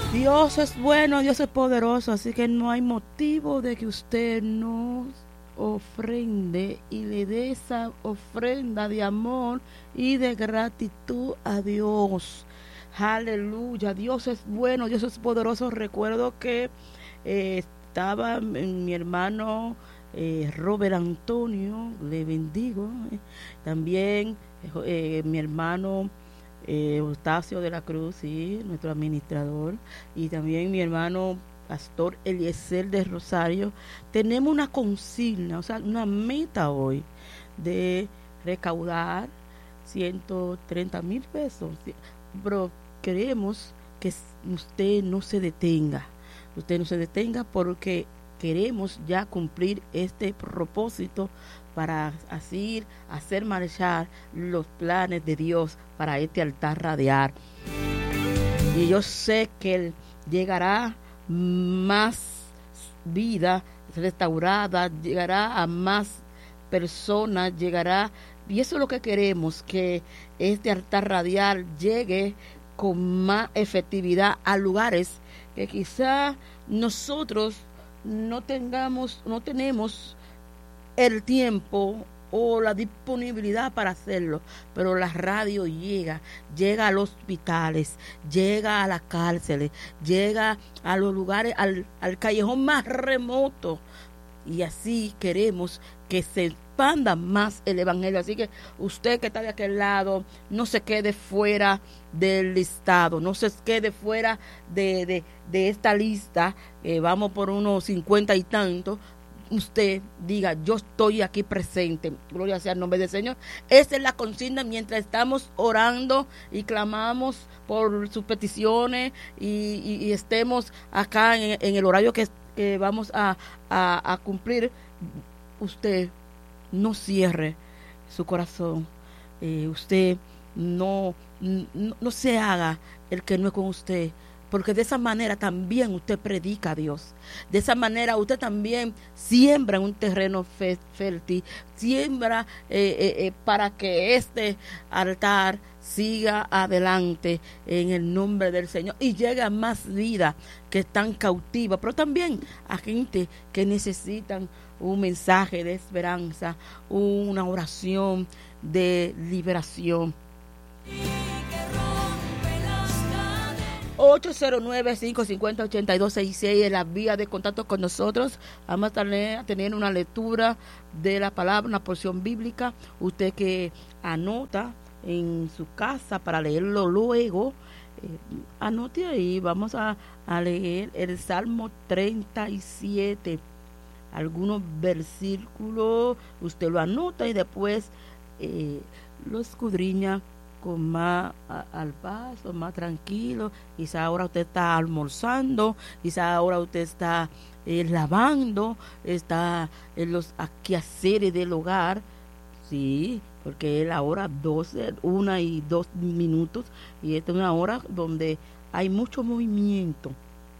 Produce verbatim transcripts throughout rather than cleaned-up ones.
Dios es bueno, Dios es poderoso, así que no hay motivo de que usted no ofrende y le dé esa ofrenda de amor y de gratitud a Dios. Aleluya, Dios es bueno, Dios es poderoso. Recuerdo que eh, estaba mi hermano eh, Robert Antonio, le bendigo. eh, También eh, mi hermano eh, Eustacio de la Cruz, sí, nuestro administrador, y también mi hermano Pastor Eliezer de Rosario. Tenemos una consigna, o sea, una meta hoy de recaudar ciento treinta mil pesos, pero queremos que usted no se detenga, usted no se detenga porque queremos ya cumplir este propósito para así hacer marchar los planes de Dios para este altar radial. Y yo sé que llegará más vida restaurada, llegará a más personas, llegará, y eso es lo que queremos, que este altar radial llegue con más efectividad a lugares que quizá nosotros no tengamos, no tenemos el tiempo o la disponibilidad para hacerlo, pero la radio llega, llega a los hospitales, llega a las cárceles, llega a los lugares, al, al callejón más remoto, y así queremos que se expanda más el evangelio. Así que usted que está de aquel lado, no se quede fuera del listado, no se quede fuera de, de, de esta lista, eh, vamos por unos cincuenta y tantos. Usted diga, yo estoy aquí presente, gloria sea el nombre del Señor. Esa es la consigna mientras estamos orando y clamamos por sus peticiones y, y, y estemos acá en, en el horario que, que vamos a, a, a cumplir. Usted no cierre su corazón, eh, usted no, no, no se haga el que no es con usted, porque de esa manera también usted predica a Dios. De esa manera usted también siembra en un terreno fértil, siembra eh, eh, eh, para que este altar siga adelante en el nombre del Señor y llegue a más vidas que están cautivas, pero también a gente que necesitan un mensaje de esperanza, una oración de liberación. ocho cero nueve, cinco cinco cero, ocho dos seis seis es la vía de contacto con nosotros. Vamos a tener una lectura de la palabra, una porción bíblica. Usted que anota en su casa para leerlo luego, eh, anote ahí. Vamos a, a leer el Salmo treinta y siete. Algunos versículos, usted lo anota y después eh, lo escudriña con más a, al paso, más tranquilo. Quizá ahora usted está almorzando, quizá ahora usted está eh, lavando, está en los quehaceres del hogar, sí, porque es la hora doce, una y dos minutos, y esta es una hora donde hay mucho movimiento.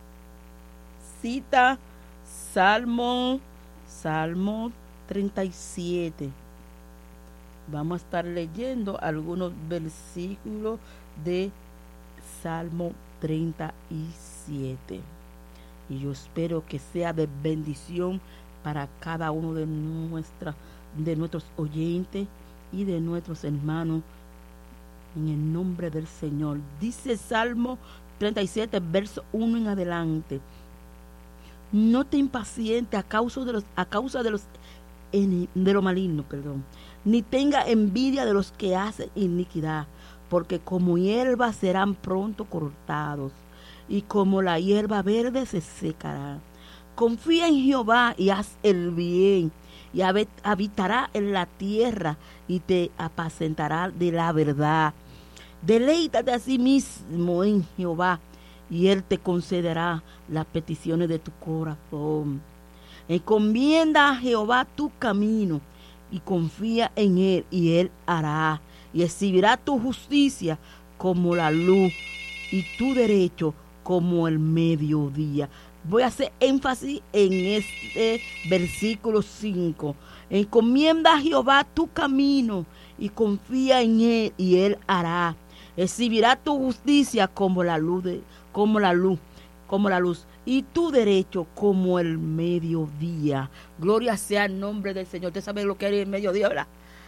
Cita Salmo, Salmo treinta y siete. Vamos a estar leyendo algunos versículos de Salmo treinta y siete. Y yo espero que sea de bendición para cada uno de, nuestra, de nuestros oyentes y de nuestros hermanos. En el nombre del Señor. Dice Salmo treinta y siete, verso uno en adelante. No te impacientes a causa de los, a causa de los de lo maligno, perdón, ni tenga envidia de los que hacen iniquidad, porque como hierba serán pronto cortados, y como la hierba verde se secará. Confía en Jehová y haz el bien, y habitará en la tierra, y te apacentará de la verdad. Deleítate a sí mismo en Jehová, y él te concederá las peticiones de tu corazón. Encomienda a Jehová tu camino y confía en él, y él hará, y exhibirá tu justicia como la luz y tu derecho como el mediodía. Voy a hacer énfasis en este versículo cinco. Encomienda a Jehová tu camino y confía en él, y él hará, exhibirá tu justicia como la luz, de, como la luz, como la luz, y tu derecho como el mediodía. Gloria sea el nombre del Señor. Usted sabe lo que es el mediodía, ¿verdad?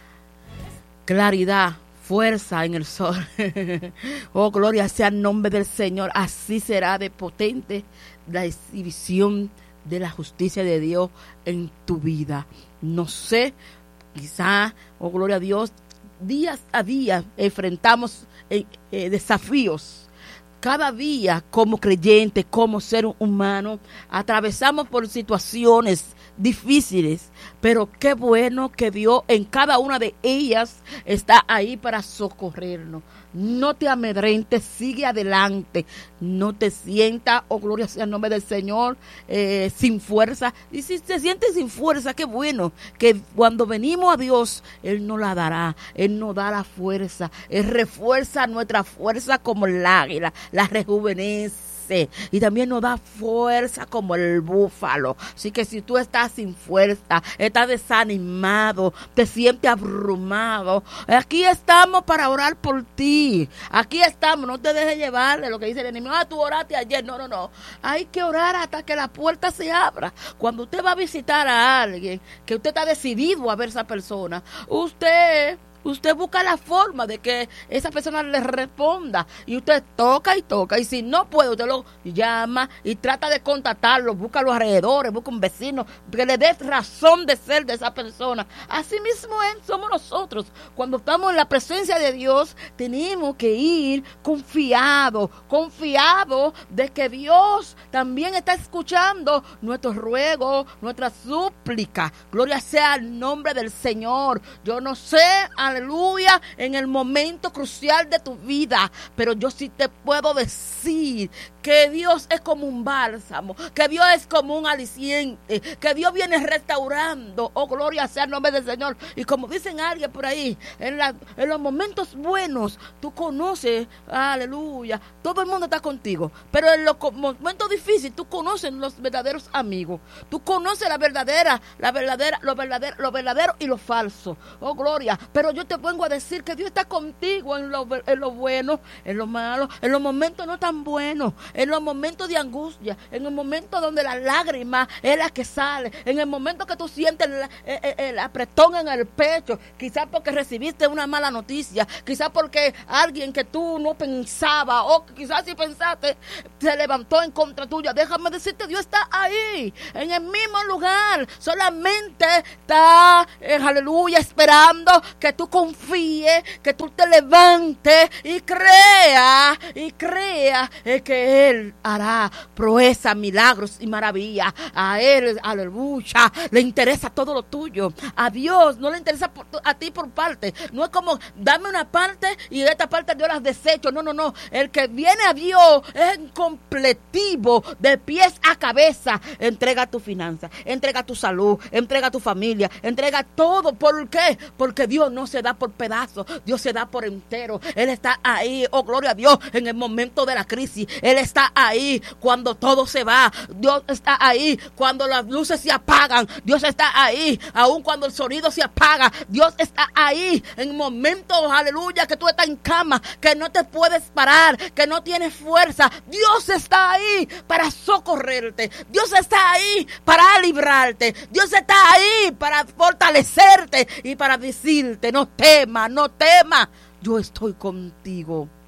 Claridad, fuerza en el sol. Oh, gloria sea el nombre del Señor. Así será de potente la exhibición de la justicia de Dios en tu vida. No sé, quizá, oh, gloria a Dios, día a día enfrentamos eh, eh, desafíos. Cada día como creyente, como ser humano, atravesamos por situaciones difíciles, pero qué bueno que Dios en cada una de ellas está ahí para socorrernos. No te amedrentes, sigue adelante, no te sientas, oh gloria sea el nombre del Señor, eh, sin fuerza. Y si te sientes sin fuerza, qué bueno, que cuando venimos a Dios, Él nos la dará, Él nos da la fuerza, Él refuerza nuestra fuerza como el águila, la rejuvenece. Y también nos da fuerza como el búfalo. Así que si tú estás sin fuerza, estás desanimado, te sientes abrumado, aquí estamos para orar por ti. Aquí estamos, no te dejes llevar de lo que dice el enemigo. Ah, tú oraste ayer. No, no, no. Hay que orar hasta que la puerta se abra. Cuando usted va a visitar a alguien, que usted está decidido a ver a esa persona, usted... Usted busca la forma de que esa persona le responda y usted toca y toca, y si no puede, usted lo llama y trata de contactarlo, busca a los alrededores, busca un vecino que le dé razón de ser de esa persona. Así mismo es, somos nosotros. Cuando estamos en la presencia de Dios, tenemos que ir confiados, confiados de que Dios también está escuchando nuestros ruegos, nuestras súplicas. Gloria sea el nombre del Señor. Yo no sé, aleluya, en el momento crucial de tu vida, pero yo sí te puedo decir que Dios es como un bálsamo, que Dios es como un aliciente, que Dios viene restaurando, oh gloria sea el nombre del Señor. Y como dicen alguien por ahí, en, la, en los momentos buenos, tú conoces, aleluya, todo el mundo está contigo, pero en los momentos difíciles, tú conoces los verdaderos amigos, tú conoces la verdadera, la verdadera, lo verdadero, lo verdadero y lo falso, oh gloria. Pero yo te vengo a decir que Dios está contigo en lo, en lo bueno, en lo malo, en los momentos no tan buenos, en los momentos de angustia, en el momento donde la lágrima es la que sale, en el momento que tú sientes el, el, el apretón en el pecho, quizás porque recibiste una mala noticia, quizás porque alguien que tú no pensaba, o quizás si pensaste, se levantó en contra tuya. Déjame decirte, Dios está ahí, en el mismo lugar, solamente está, eh, aleluya, esperando que tú confíes, que tú te levantes y crea, y crea eh, que Él hará proezas, milagros y maravillas. A Él, aleluya, le interesa todo lo tuyo. A Dios no le interesa por, a ti por parte. No es como, dame una parte y esta parte yo las desecho. No, no, no. El que viene a Dios es completivo, de pies a cabeza. Entrega tu finanza, entrega tu salud, entrega tu familia, entrega todo. ¿Por qué? Porque Dios no se da por pedazos, Dios se da por entero. Él está ahí, oh gloria a Dios, en el momento de la crisis. Él está ahí cuando todo se va. Dios está ahí cuando las luces se apagan. Dios está ahí, aun cuando el sonido se apaga. Dios está ahí en momentos, aleluya, que tú estás en cama, que no te puedes parar, que no tienes fuerza. Dios está ahí para socorrerte. Dios está ahí para librarte. Dios está ahí para fortalecerte y para decirte, no temas, no temas, yo estoy contigo.